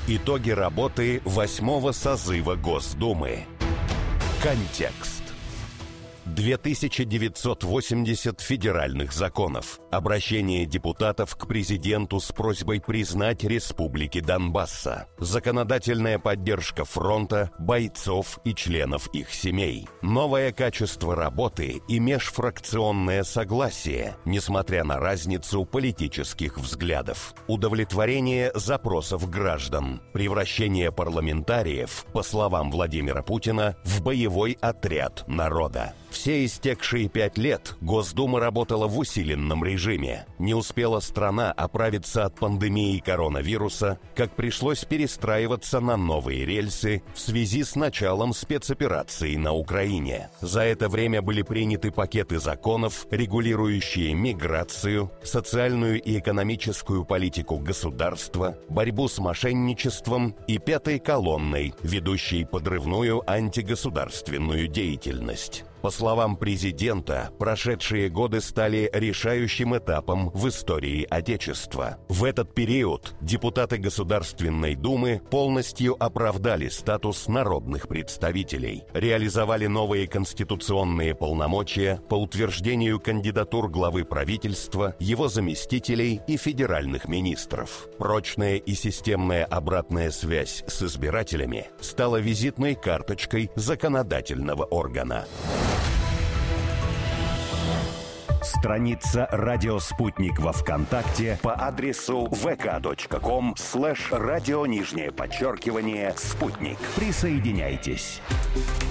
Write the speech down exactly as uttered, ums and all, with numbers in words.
Итоги работы восьмого созыва Госдумы. Контекст. две тысячи девятьсот восемьдесят федеральных законов. Обращение депутатов к президенту с просьбой признать республики Донбасса. Законодательная поддержка фронта, бойцов и членов их семей. Новое качество работы и межфракционное согласие, несмотря на разницу политических взглядов. Удовлетворение запросов граждан. Превращение парламентариев, по словам Владимира Путина, в боевой отряд народа. Все истекшие пять лет Госдума работала в усиленном режиме. Не успела страна оправиться от пандемии коронавируса, как пришлось перестраиваться на новые рельсы в связи с началом спецоперации на Украине. За это время были приняты пакеты законов, регулирующие миграцию, социальную и экономическую политику государства, борьбу с мошенничеством и пятой колонной, ведущей подрывную антигосударственную деятельность. По словам президента, прошедшие годы стали решающим этапом в истории Отечества. В этот период депутаты Государственной Думы полностью оправдали статус народных представителей, реализовали новые конституционные полномочия по утверждению кандидатур главы правительства, его заместителей и федеральных министров. Прочная и системная обратная связь с избирателями стала визитной карточкой законодательного органа. Страница «Радио Спутник» во ВКонтакте по адресу vk.com слэш радио нижнее подчеркивание «Спутник». Присоединяйтесь.